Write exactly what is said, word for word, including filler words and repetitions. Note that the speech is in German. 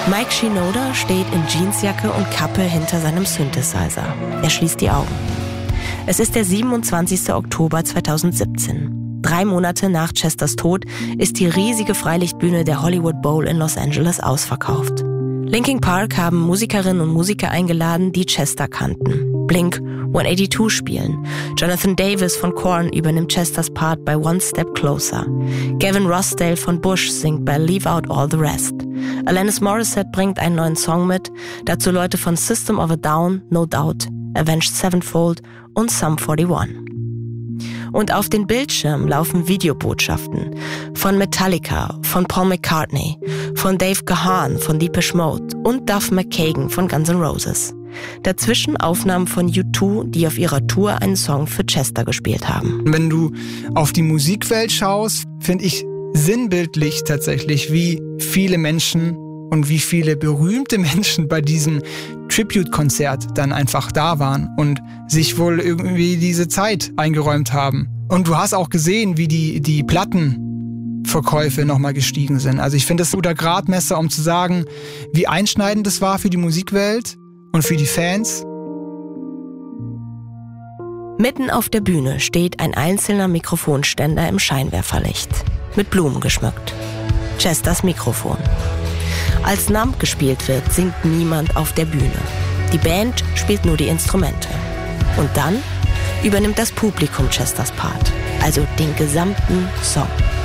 Mike Shinoda steht in Jeansjacke und Kappe hinter seinem Synthesizer. Er schließt die Augen. Es ist der siebenundzwanzigster Oktober zweitausendsiebzehn. Drei Monate nach Chesters Tod ist die riesige Freilichtbühne der Hollywood Bowl in Los Angeles ausverkauft. Linkin Park haben Musikerinnen und Musiker eingeladen, die Chester kannten. Blink hundertzweiundachtzig spielen. Jonathan Davis von Korn übernimmt Chesters Part bei One Step Closer. Gavin Rossdale von Bush singt bei Leave Out All the Rest. Alanis Morissette bringt einen neuen Song mit, dazu Leute von System of a Down, No Doubt, Avenged Sevenfold und Sum forty-one. Und auf den Bildschirmen laufen Videobotschaften von Metallica, von Paul McCartney, von Dave Gahan von Depeche Mode und Duff McKagan von Guns N' Roses. Dazwischen Aufnahmen von U zwei, die auf ihrer Tour einen Song für Chester gespielt haben. Wenn du auf die Musikwelt schaust, finde ich sinnbildlich tatsächlich, wie viele Menschen und wie viele berühmte Menschen bei diesem Tribute-Konzert dann einfach da waren und sich wohl irgendwie diese Zeit eingeräumt haben. Und du hast auch gesehen, wie die, die Plattenverkäufe nochmal gestiegen sind. Also ich finde das ein guter Gradmesser, um zu sagen, wie einschneidend das war für die Musikwelt und für die Fans. Mitten auf der Bühne steht ein einzelner Mikrofonständer im Scheinwerferlicht, mit Blumen geschmückt. Chesters Mikrofon. Als Numb gespielt wird, singt niemand auf der Bühne. Die Band spielt nur die Instrumente. Und dann übernimmt das Publikum Chesters Part, also den gesamten Song.